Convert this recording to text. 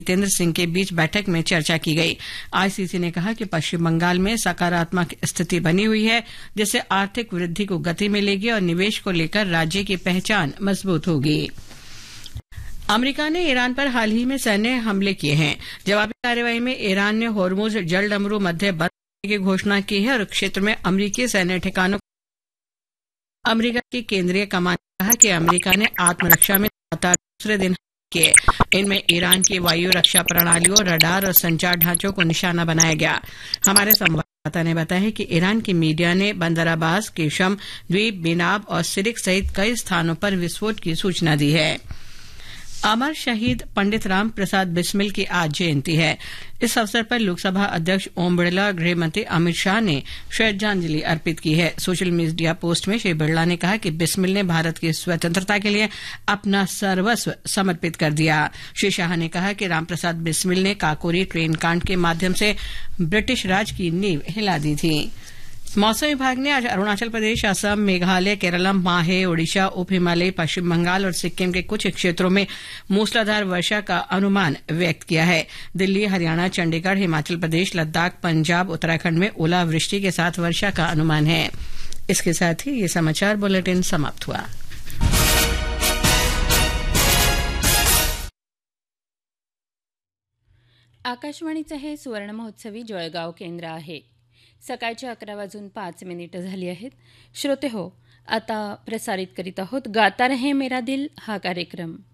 जितेंद्र सिंह के बीच बैठक में चर्चा की गई। आईसीसी ने कहा कि पश्चिम बंगाल में सकारात्मक स्थिति बनी हुई है, जिससे आर्थिक वृद्धि को गति मिलेगी और निवेश को लेकर राज्य की पहचान मजबूत होगी। अमेरिका ने ईरान पर हाल ही में सैन्य हमले किए हैं। जवाबी कार्रवाई में ईरान ने होर्मुज जलडमरू मध्य बंद करने की घोषणा की है और क्षेत्र में अमेरिकी सैन्य ठिकानों। अमेरिका की केंद्रीय कमान ने कहा कि अमेरिका ने आत्मरक्षा में लगातार दूसरे दिन किए। इनमें ईरान की वायु रक्षा प्रणालियों, रडार और संचार ढांचों को निशाना बनाया गया। हमारे संवाददाता ने बताया कि ईरान की मीडिया ने बंदर अब्बास, केशम द्वीप, बिनाब और सिरिक सहित कई स्थानों पर विस्फोट की सूचना दी है। अमर शहीद पंडित राम प्रसाद बिस्मिल की आज जयंती है। इस अवसर पर लोकसभा अध्यक्ष ओम बिड़ला और गृह मंत्री अमित शाह ने श्रद्धांजलि अर्पित की है। सोशल मीडिया पोस्ट में श्री बिड़ला ने कहा कि बिस्मिल ने भारत की स्वतंत्रता के लिए अपना सर्वस्व समर्पित कर दिया। श्री शाह ने कहा कि रामप्रसाद बिस्मिल ने काकोरी ट्रेन कांड के माध्यम से ब्रिटिश राज की नींव हिला दी थी। मौसम विभाग ने आज अरुणाचल प्रदेश, असम, मेघालय, केरलम, माहे, ओडिशा, उप हिमालय, पश्चिम बंगाल और सिक्किम के कुछ क्षेत्रों में मूसलाधार वर्षा का अनुमान व्यक्त किया है। दिल्ली, हरियाणा, चंडीगढ़, हिमाचल प्रदेश, लद्दाख, पंजाब, उत्तराखंड में ओलावृष्टि के साथ वर्षा का अनुमान है। इसके साथ ही ये समाचार बुलेटिन समाप्त हुआ। आकाशवाणीचं हे सुवर्ण महोत्सवी जळगाव केंद्र आहे। सकाळचे 11:05 झाली आहेत। श्रोते हो, आता प्रसारित करीत आहोत गाता रहे मेरा दिल हा कार्यक्रम।